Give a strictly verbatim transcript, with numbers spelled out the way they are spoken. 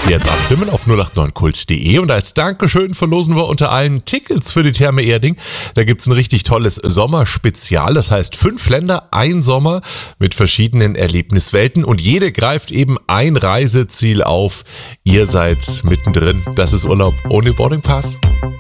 Jetzt abstimmen auf null acht neun kult punkt de und als Dankeschön verlosen wir unter allen Tickets für die Therme Erding. Da gibt's ein richtig tolles Sommerspezial, das heißt fünf Länder, ein Sommer mit verschiedenen Erlebniswelten und jede greift eben ein Reiseziel auf. Ihr seid mittendrin. Das ist Urlaub ohne Boardingpass.